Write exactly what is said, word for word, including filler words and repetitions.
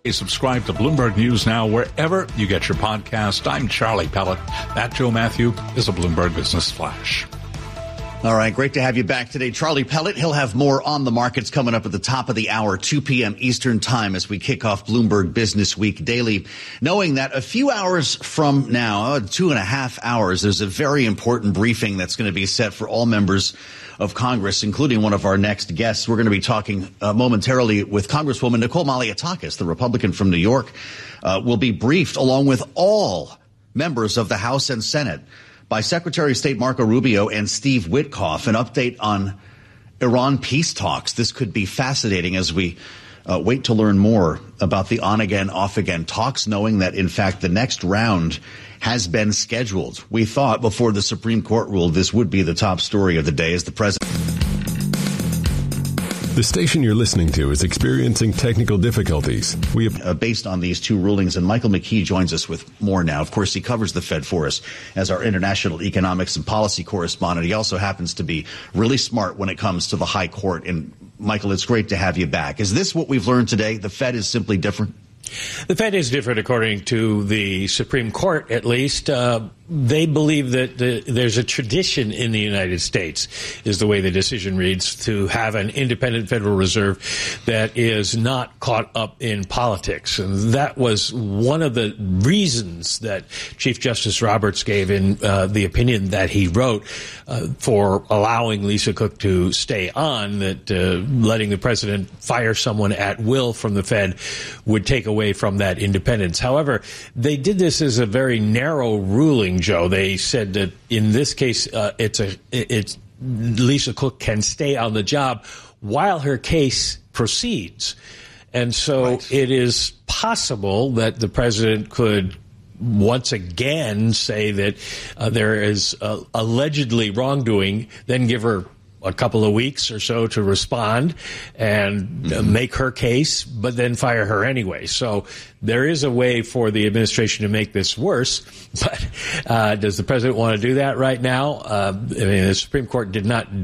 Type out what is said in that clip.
Subscribe to Bloomberg News Now wherever you get your podcast. I'm Charlie Pellet. That Joe Matthew is a Bloomberg Business Flash. All right, great to have you back today. Charlie Pellet, he'll have more on the markets coming up at the top of the hour, two p.m. Eastern time as we kick off Bloomberg Business Week Daily. Knowing that a few hours from now, two and a half hours, there's a very important briefing that's going to be set for all members of Congress, including one of our next guests. We're going to be talking uh, momentarily with Congresswoman Nicole Malliotakis, the Republican from New York, uh, will be briefed along with all members of the House and Senate by Secretary of State Marco Rubio and Steve Witkoff. An update on Iran peace talks. This could be fascinating as we uh, wait to learn more about the on-again, off-again talks, knowing that, in fact, the next round has been scheduled. We thought before the Supreme Court ruled this would be the top story of the day as the president. The station you're listening to is experiencing technical difficulties. We have uh, based on these two rulings, and Michael McKee joins us with more now. Of course, he covers the Fed for us as our international economics and policy correspondent. He also happens to be really smart when it comes to the high court. And Michael, it's great to have you back. Is this what we've learned today? The Fed is simply different? The Fed is different, according to the Supreme Court, at least. Uh, they believe that the, there's a tradition in the United States, is the way the decision reads, to have an independent Federal Reserve that is not caught up in politics. And that was one of the reasons that Chief Justice Roberts gave in uh, the opinion that he wrote uh, for allowing Lisa Cook to stay on, that uh, letting the president fire someone at will from the Fed would take away from that independence. However, they did this as a very narrow ruling, Joe. They said that in this case, uh, it's a it's Lisa Cook can stay on the job while her case proceeds. And so right. It is possible that the president could once again say that uh, there is uh, allegedly wrongdoing, then give her a couple of weeks or so to respond and mm-hmm. uh, make her case, but then fire her anyway. So there is a way for the administration to make this worse. But uh, does the president want to do that right now? Uh, I mean, the Supreme Court did not